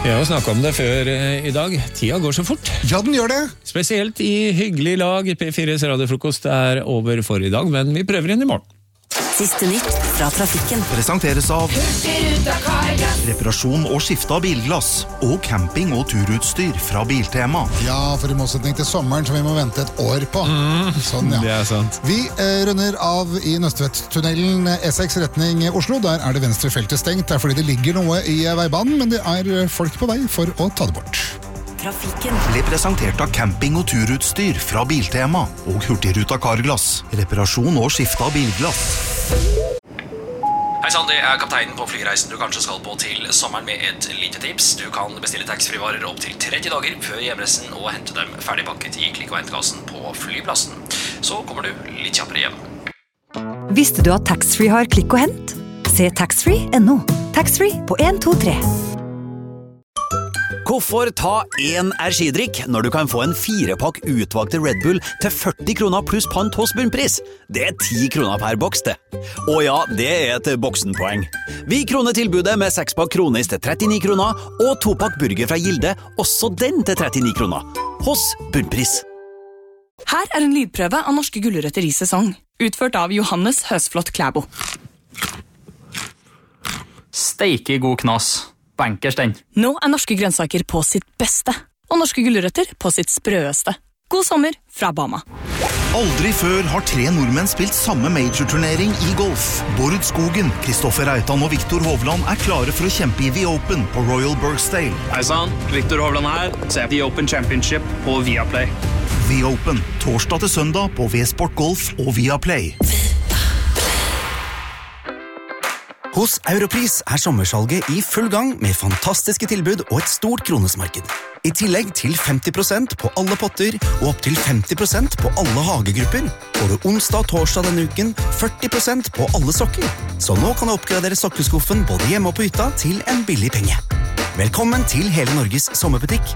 Vi har jo snakket om det før I dag. Tida går så fort. Ja, den gjør det. Spesielt I hyggelig lag. P4s radiofrokost over for I dag, men vi prøver inn I morgen. Siste nytt fra trafikken. Presenteres av reparasjon og skifte av bilglass og camping- og turutstyr fra Biltema. Ja, for I motsetning til sommeren som vi må vente et år på. Sånn, ja. Det sant. Vi runder av I Nøstvedtunnelen E6 retning Oslo. Der det venstre feltet stengt. Det fordi det ligger noe I veibanen, men det folk på vei for å ta det bort. Trafikken. Ble presentert av camping- og turutstyr fra Biltema og Hurtigruta Carglass. Reparasjon og skifte av bilglass. Hei sann, det kapteinen på flyreisen du kanskje skal på til sommeren med et lite tips. Du kan bestille taxfree-varer opp til 30 dager før hjemreisen og hente dem ferdigpakket I klikk- og hentekassen på flyplassen. Så kommer du litt kjappere hjem. Visste du at taxfree har klikk og hent? Se taxfree.no. Taxfree på 1, 2, 3. Hvorfor ta en skidrikk når du kan få en 4-pakk utvalgte Red Bull til 40 kroner pluss pant hos bunnpris? Det 10 kroner per boks, det. Og ja, det et boksenpoeng. Vi kroner tilbudet med 6-pakk kronis til 39 kroner, og 2-pakk burger fra Gilde, også den til 39 kroner. Hos bunnpris. Her en lydprøve av norske gulrøtter I sesong, utført av Johannes Høsflot Klæbo. Steike god knas. Bankers den. Nå norske grønnsaker på sitt beste, og norske gulrøtter på sitt sprøeste. God sommer fra Bama. Aldri før har 3 nordmenn spilt samme major-turnering I golf. Bård Skogen, Kristoffer Reitan og Viktor Hovland klare for å kjempe I The Open på Royal Birkdale. Hei sann, Viktor Hovland her. Se The Open Championship på Viaplay. The Open, torsdag til søndag på V-Sport Golf og Viaplay. Hos Europris sommersalget I full gang med fantastiske tilbud og et stort kronesmarked. I tillegg til 50% på alle potter og opp til 50% på alle hagegrupper. Får du onsdag og torsdag denne uken 40% på alle sokker. Så nå kan du oppgradere sokkeskuffen både hjemme og på hytta til en billig penge. Velkommen til hele Norges sommerbutikk